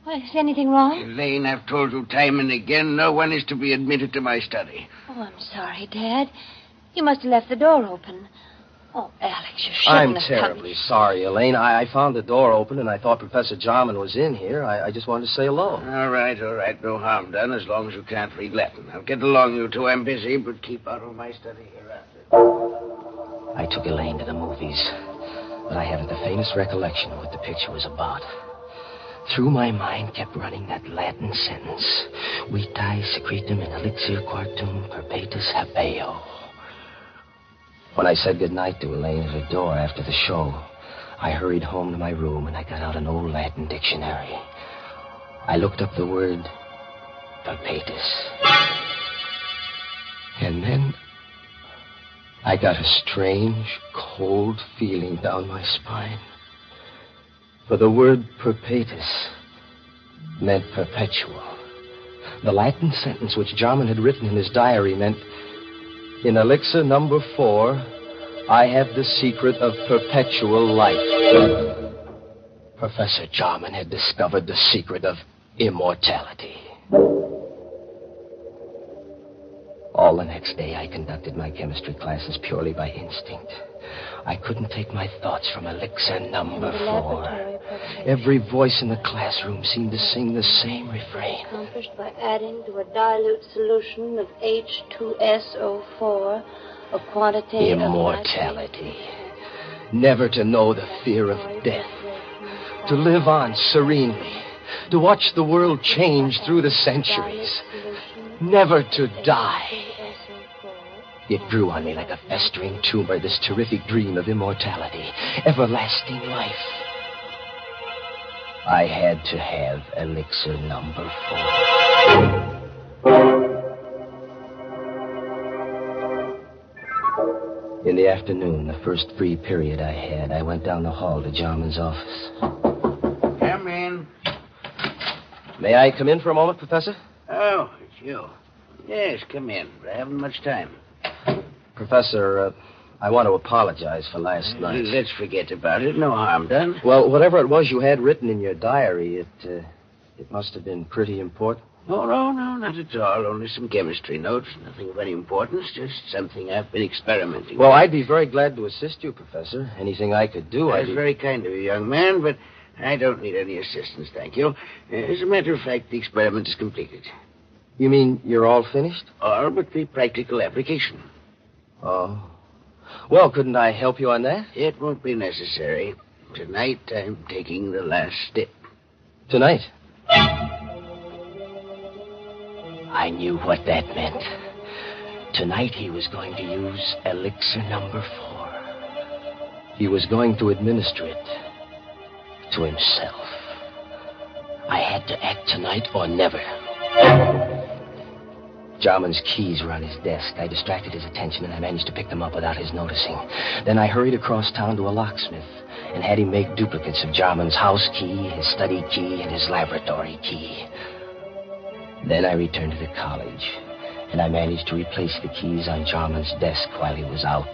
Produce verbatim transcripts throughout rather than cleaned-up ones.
Well, is anything wrong? Elaine, I've told you time and again, no one is to be admitted to my study. Oh, I'm sorry, Dad. You must have left the door open. Oh, Alex, you shouldn't I'm have terribly come. sorry, Elaine. I, I found the door open, and I thought Professor Jarman was in here. I, I just wanted to say hello. All right, all right. No harm done, as long as you can't read Latin. I'll get along, you two. I'm busy, but keep out of my study hereafter. I took Elaine to the movies, but I haven't the faintest recollection of what the picture was about. Through my mind kept running that Latin sentence, Vitae secretum in elixir quartum perpetus habeo. When I said goodnight to Elaine at her door after the show, I hurried home to my room and I got out an old Latin dictionary. I looked up the word perpetus. And then I got a strange, cold feeling down my spine. For the word perpetus meant perpetual. The Latin sentence which Jarman had written in his diary meant, in elixir number four, I have the secret of perpetual life. Professor Jarman had discovered the secret of immortality. All the next day, I conducted my chemistry classes purely by instinct. I couldn't take my thoughts from elixir number four. Every voice in the classroom seemed to sing the same refrain. Accomplished by adding to a dilute solution of H two S O four a quantity immortality. Of never to know the fear of death. To live on serenely. To watch the world change through the centuries. Never to die. It grew on me like a festering tumor, this terrific dream of immortality, everlasting life. I had to have elixir number four. In the afternoon, the first free period I had, I went down the hall to Jarman's office. Come in. May I come in for a moment, Professor? Oh, it's you. Yes, come in, but I haven't much time. Professor, uh, I want to apologize for last night. Let's forget about it. No harm done. Well, whatever it was you had written in your diary, it uh, it must have been pretty important. Oh, no, no, not at all. Only some chemistry notes. Nothing of any importance. Just something I've been experimenting Well, with. I'd be very glad to assist you, Professor. Anything I could do, I'd That's be... very kind of you, young man, but I don't need any assistance, thank you. As a matter of fact, the experiment is completed. You mean you're all finished? All but the practical application. Oh. Well, couldn't I help you on that? It won't be necessary. Tonight, I'm taking the last step. Tonight? I knew what that meant. Tonight he was going to use elixir number four. He was going to administer it to himself. I had to act tonight or never. Jarman's keys were on his desk. I distracted his attention, and I managed to pick them up without his noticing. Then I hurried across town to a locksmith and had him make duplicates of Jarman's house key, his study key, and his laboratory key. Then I returned to the college, and I managed to replace the keys on Jarman's desk while he was out.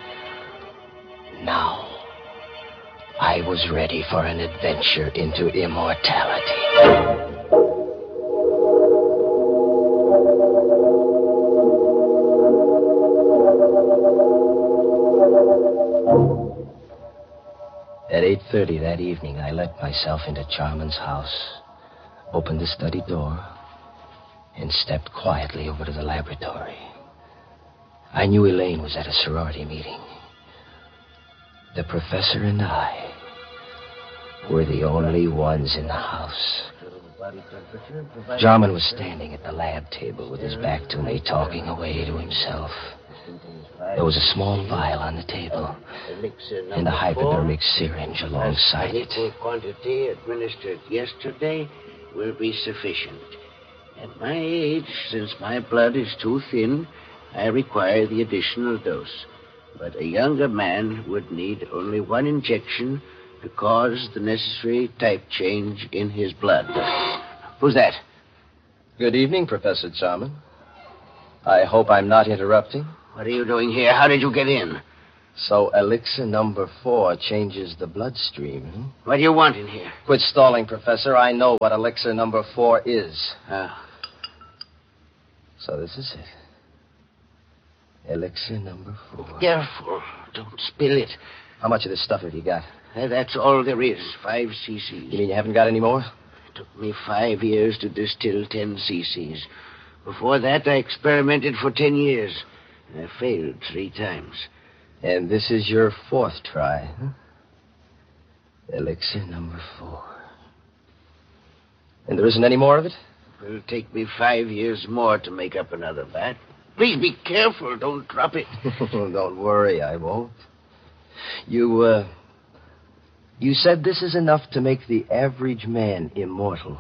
Now, I was ready for an adventure into immortality. At eight thirty that evening, I let myself into Jarman's house, opened the study door, and stepped quietly over to the laboratory. I knew Elaine was at a sorority meeting. The professor and I were the only ones in the house. Jarman was standing at the lab table with his back to me, talking away to himself. There was a small vial on the table and a hypodermic syringe alongside it. The quantity administered yesterday will be sufficient. At my age, since my blood is too thin, I require the additional dose. But a younger man would need only one injection to cause the necessary type change in his blood. Who's that? Good evening, Professor Jarman. I hope I'm not interrupting. What are you doing here? How did you get in? So elixir number four changes the bloodstream, hmm? What do you want in here? Quit stalling, Professor. I know what elixir number four is. Oh. So this is it. Elixir number four. Careful. Don't spill it. How much of this stuff have you got? Uh, That's all there is. Five cc's. You mean you haven't got any more? It took me five years to distill ten cc's. Before that, I experimented for ten years. I failed three times. And this is your fourth try, huh? Elixir number four. And there isn't any more of it? It'll take me five years more to make up another vat. Please be careful. Don't drop it. Don't worry, I won't. You, uh... You said this is enough to make the average man immortal.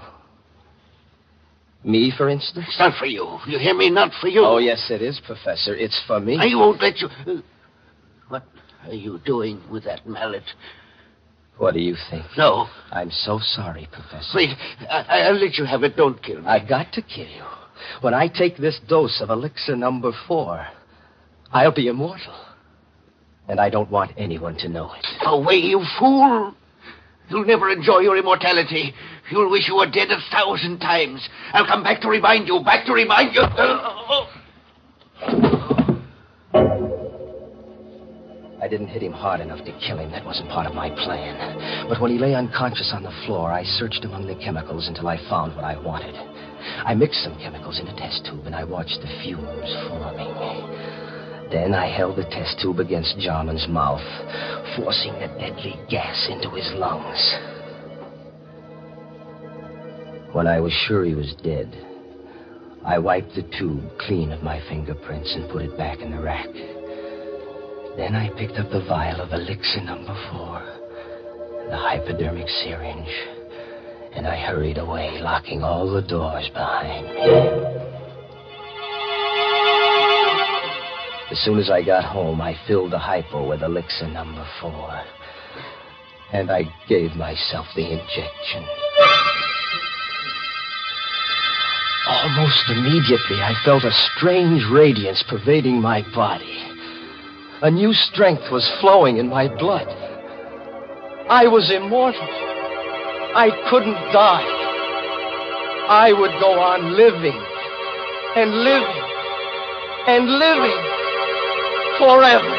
Me, for instance? It's not for you. You hear me? Not for you. Oh, yes, it is, Professor. It's for me. I won't let you... Uh, what are you doing with that mallet? What do you think? No. I'm so sorry, Professor. Wait. I- I'll let you have it. Don't kill me. I've got to kill you. When I take this dose of elixir number four, I'll be immortal. And I don't want anyone to know it. Away, you fool. You'll never enjoy your immortality. You'll wish you were dead a thousand times. I'll come back to remind you, back to remind you. I didn't hit him hard enough to kill him. That wasn't part of my plan. But when he lay unconscious on the floor, I searched among the chemicals until I found what I wanted. I mixed some chemicals in a test tube, and I watched the fumes forming. Then I held the test tube against Jarman's mouth, forcing the deadly gas into his lungs. When I was sure he was dead, I wiped the tube clean of my fingerprints and put it back in the rack. Then I picked up the vial of elixir number four, the hypodermic syringe, and I hurried away, locking all the doors behind me. As soon as I got home, I filled the hypo with elixir number four. And I gave myself the injection. Almost immediately, I felt a strange radiance pervading my body. A new strength was flowing in my blood. I was immortal. I couldn't die. I would go on living and living and living. Forever.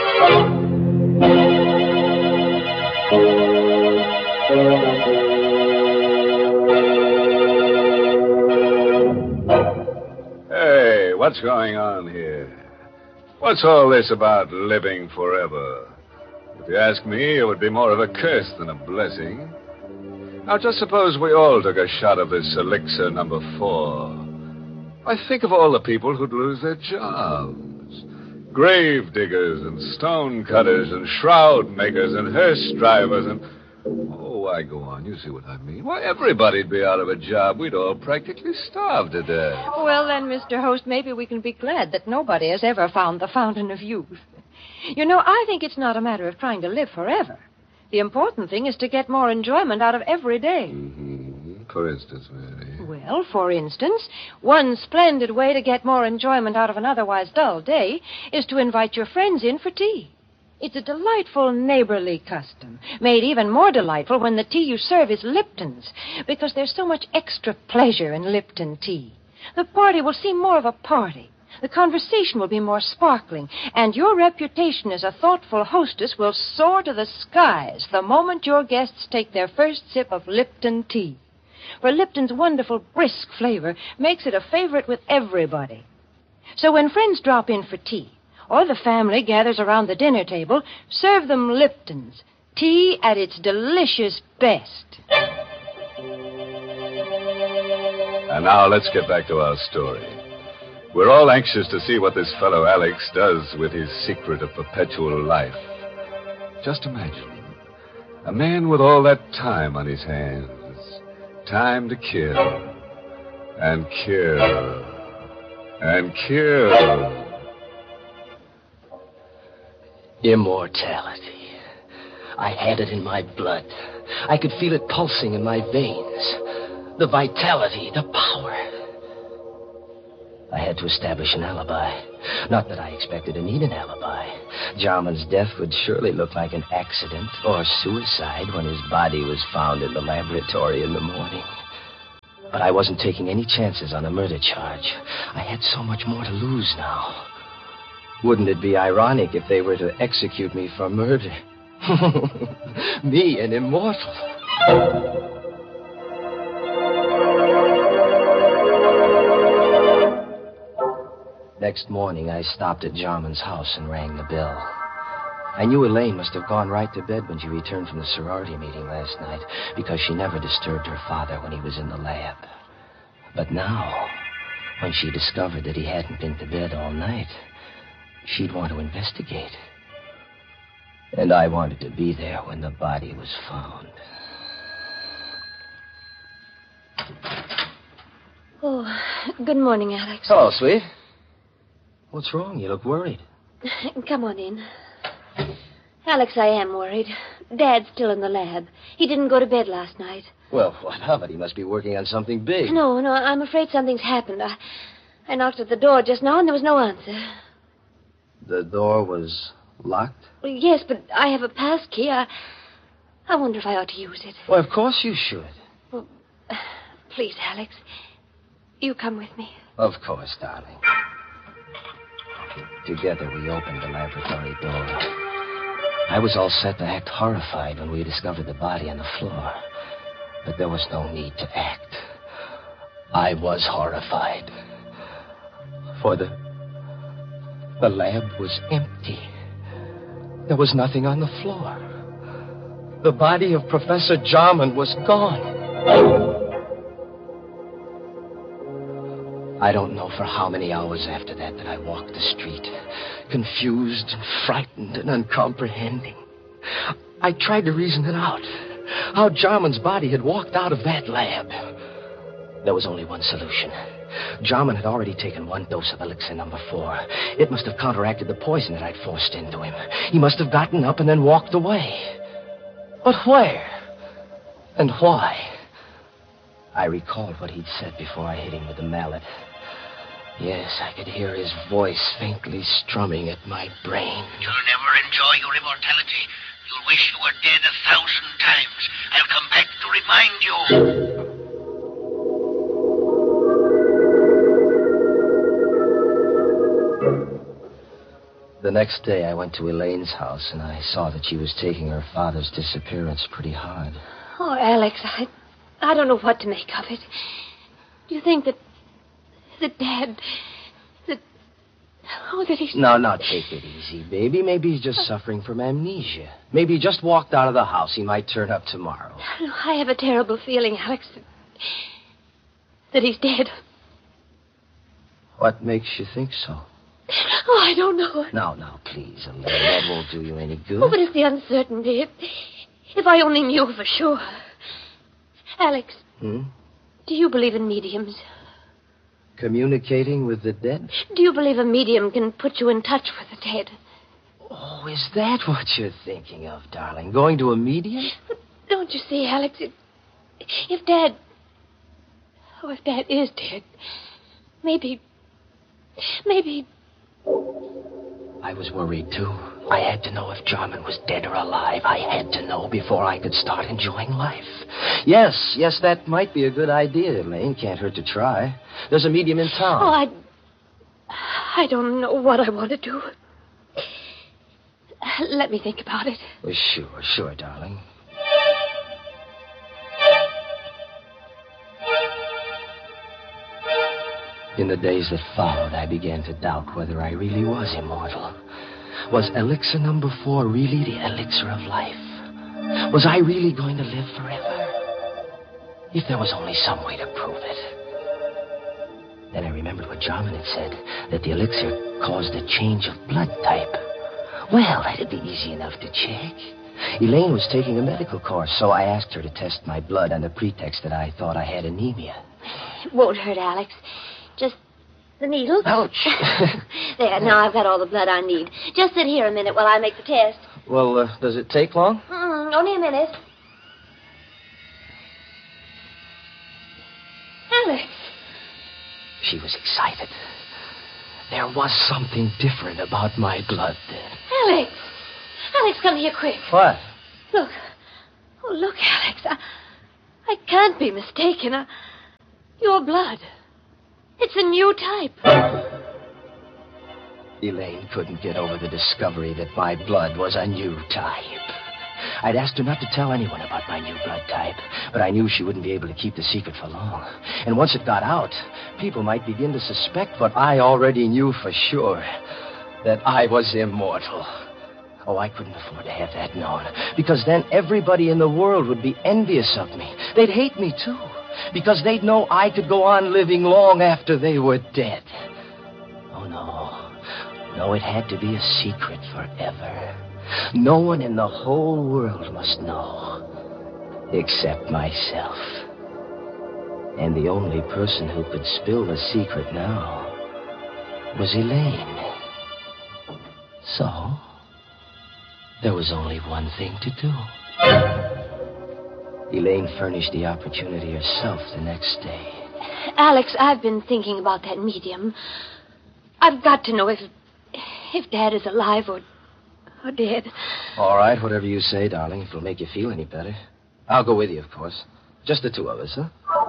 Hey, what's going on here? What's all this about living forever? If you ask me, it would be more of a curse than a blessing. Now, just suppose we all took a shot of this elixir number four. Why, think of all the people who'd lose their jobs. Grave diggers and stone cutters and shroud makers and hearse drivers and... Oh, why, go on. You see what I mean. Why, everybody'd be out of a job. We'd all practically starve to death. Well, then, Mister Host, maybe we can be glad that nobody has ever found the fountain of youth. You know, I think it's not a matter of trying to live forever. The important thing is to get more enjoyment out of every day. Mm-hmm. For instance, Mary. Well, for instance, one splendid way to get more enjoyment out of an otherwise dull day is to invite your friends in for tea. It's a delightful neighborly custom, made even more delightful when the tea you serve is Lipton's, because there's so much extra pleasure in Lipton tea. The party will seem more of a party. The conversation will be more sparkling, and your reputation as a thoughtful hostess will soar to the skies the moment your guests take their first sip of Lipton tea. For Lipton's wonderful brisk flavor makes it a favorite with everybody. So when friends drop in for tea, or the family gathers around the dinner table, serve them Lipton's, tea at its delicious best. And now let's get back to our story. We're all anxious to see what this fellow Alex does with his secret of perpetual life. Just imagine, a man with all that time on his hands. Time to kill, and kill, and kill. Immortality. I had it in my blood. I could feel it pulsing in my veins. The vitality, the power. I had to establish an alibi. Not that I expected to need an alibi. Jarman's death would surely look like an accident or suicide when his body was found in the laboratory in the morning. But I wasn't taking any chances on a murder charge. I had so much more to lose now. Wouldn't it be ironic if they were to execute me for murder? Me, an immortal. Next morning, I stopped at Jarman's house and rang the bell. I knew Elaine must have gone right to bed when she returned from the sorority meeting last night, because she never disturbed her father when he was in the lab. But now, when she discovered that he hadn't been to bed all night, she'd want to investigate. And I wanted to be there when the body was found. Oh, good morning, Alex. Hello, sweet. What's wrong? You look worried. Come on in. Alex, I am worried. Dad's still in the lab. He didn't go to bed last night. Well, what of it? He must be working on something big. No, no, I'm afraid something's happened. I, I knocked at the door just now, and there was no answer. The door was locked? Well, yes, but I have a pass key. I, I wonder if I ought to use it. Well, of course you should. Well, please, Alex, you come with me. Of course, darling. Together, we opened the laboratory door. I was all set to act horrified when we discovered the body on the floor. But there was no need to act. I was horrified. For the... the lab was empty. There was nothing on the floor. The body of Professor Jarman was gone. I don't know for how many hours after that that I walked the street, confused and frightened and uncomprehending. I tried to reason it out, how Jarman's body had walked out of that lab. There was only one solution. Jarman had already taken one dose of elixir number four. It must have counteracted the poison that I'd forced into him. He must have gotten up and then walked away. But where? And why? I recalled what he'd said before I hit him with the mallet. Yes, I could hear his voice faintly strumming at my brain. You'll never enjoy your immortality. You'll wish you were dead a thousand times. I'll come back to remind you. The next day, I went to Elaine's house, and I saw that she was taking her father's disappearance pretty hard. Oh, Alex, I, I don't know what to make of it. Do you think that, that Dad, that, oh, that he's... No, no, take it easy, baby. Maybe he's just suffering from amnesia. Maybe he just walked out of the house. He might turn up tomorrow. I have a terrible feeling, Alex, that, that he's dead. What makes you think so? Oh, I don't know. No, no, please, Elaine. That won't do you any good. Oh, but it's the uncertainty. If, if I only knew for sure. Alex, Hmm? do you believe in mediums? Communicating with the dead? Do you believe a medium can put you in touch with the dead? Oh, is that what you're thinking of, darling? Going to a medium? But don't you see, Alex, it, if Dad... Oh, if Dad is dead, maybe... Maybe... I was worried, too. I had to know if Jarman was dead or alive. I had to know before I could start enjoying life. Yes, yes, that might be a good idea, Elaine. Can't hurt to try. There's a medium in town. Oh, I... I don't know what I want to do. Let me think about it. Well, sure, sure, darling. In the days that followed, I began to doubt whether I really was immortal. Was elixir number four really the elixir of life? Was I really going to live forever? If there was only some way to prove it. Then I remembered what Jarman had said, that the elixir caused a change of blood type. Well, that'd be easy enough to check. Elaine was taking a medical course, so I asked her to test my blood on the pretext that I thought I had anemia. It won't hurt, Alex. Just the needle. Ouch. There, now I've got all the blood I need. Just sit here a minute while I make the test. Well, uh, does it take long? Mm, only a minute. Alex. She was excited. There was something different about my blood then. Alex! Alex, come here quick. What? Look. Oh, look, Alex. I, I can't be mistaken. I, your blood. It's a new type. Elaine couldn't get over the discovery that my blood was a new type. I'd asked her not to tell anyone about my new blood type, but I knew she wouldn't be able to keep the secret for long. And once it got out, people might begin to suspect what I already knew for sure, that I was immortal. Oh, I couldn't afford to have that known, because then everybody in the world would be envious of me. They'd hate me, too, because they'd know I could go on living long after they were dead. Oh, no. No, it had to be a secret forever. No one in the whole world must know, except myself. And the only person who could spill the secret now was Elaine. So, there was only one thing to do. Elaine furnished the opportunity herself the next day. Alex, I've been thinking about that medium. I've got to know if if Dad is alive or, or dead. All right, whatever you say, darling, if it'll make you feel any better. I'll go with you, of course. Just the two of us, huh?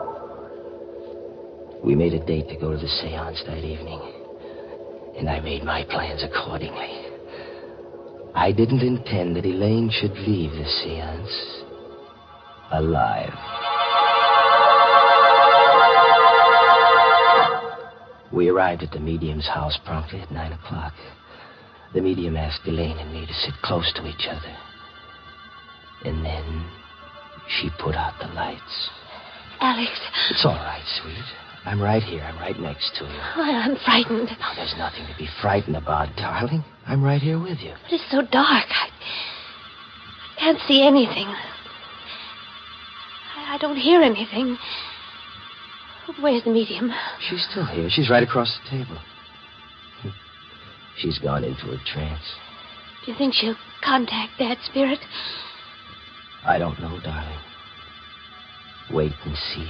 We made a date to go to the seance that evening, and I made my plans accordingly. I didn't intend that Elaine should leave the seance alive. We arrived at the medium's house promptly at nine o'clock. The medium asked Elaine and me to sit close to each other. And then she put out the lights. Alex. It's all right, sweet. I'm right here. I'm right next to you. Oh, I'm frightened. Now, there's nothing to be frightened about, darling. I'm right here with you. But it's so dark. I can't see anything. I, I don't hear anything. Where's the medium? She's still here. She's right across the table. She's gone into a trance. Do you think she'll contact Dad's spirit? I don't know, darling. Wait and see.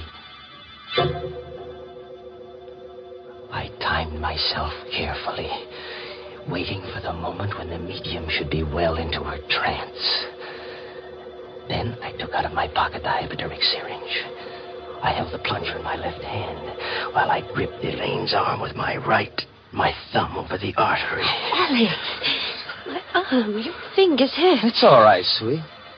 I timed myself carefully, waiting for the moment when the medium should be well into her trance. Then I took out of my pocket the hypodermic syringe. I held the plunger in my left hand while I gripped Elaine's arm with my right, my thumb over the artery. Alex, my arm, your fingers hurt. It's all right, sweet.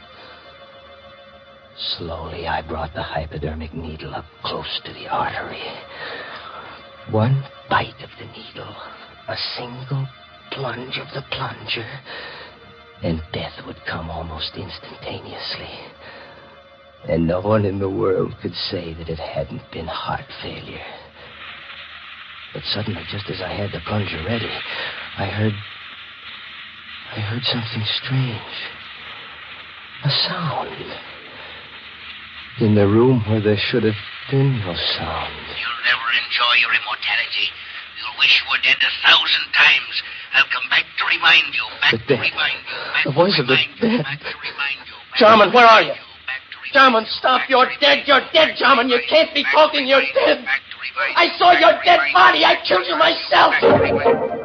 Slowly, I brought the hypodermic needle up close to the artery. One bite of the needle, a single plunge of the plunger, and death would come almost instantaneously. And no one in the world could say that it hadn't been heart failure. But suddenly, just as I had the plunger ready, I heard... I heard something strange. A sound. In the room where there should have been no sound. You'll never enjoy your immortality. You'll wish you were dead a thousand times. I'll come back to remind you. Back The to dead. remind you. Back The voice to of the remind you. dead. Back to remind you. Back Jarman, to where are you? remind Back to remind Jarman, you. stop. Back You're to dead. remind You're you. dead, Back to Jarman. You remind can't be Back to talking. You're remind you. dead. Back to remind I you. saw Back your to dead remind body. you. I killed you myself. Back to remind you.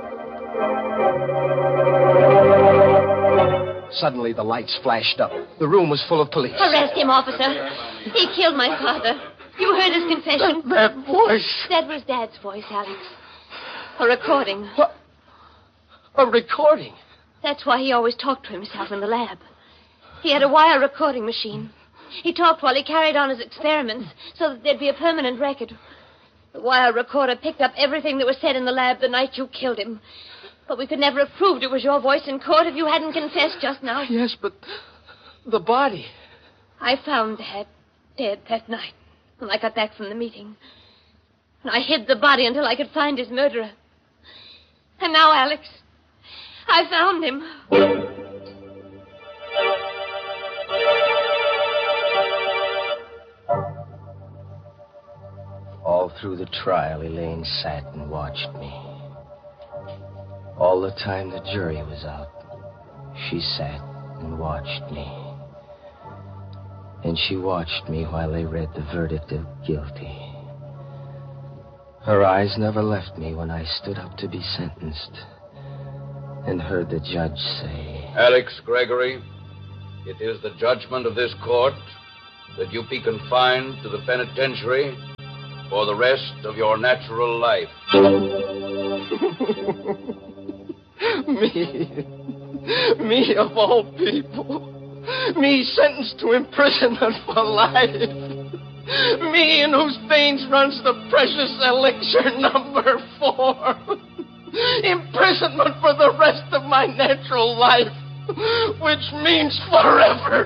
Suddenly, the lights flashed up. The room was full of police. Arrest him, officer. He killed my father. You heard his confession. That voice. That was Dad's voice, Alex. A recording. What? A recording. That's why he always talked to himself in the lab. He had a wire recording machine. He talked while he carried on his experiments so that there'd be a permanent record. The wire recorder picked up everything that was said in the lab the night you killed him. But we could never have proved it was your voice in court if you hadn't confessed just now. Yes, but the body. I found Dad dead that night when I got back from the meeting. And I hid the body until I could find his murderer. And now, Alex, I found him. All through the trial, Elaine sat and watched me. All the time the jury was out, she sat and watched me. And she watched me while they read the verdict of guilty. Her eyes never left me when I stood up to be sentenced and heard the judge say, Alex Gregory, it is the judgment of this court that you be confined to the penitentiary for the rest of your natural life. Me. Me of all people. Me sentenced to imprisonment for life. Me in whose veins runs the precious elixir number four. Imprisonment for the rest of my natural life, which means forever.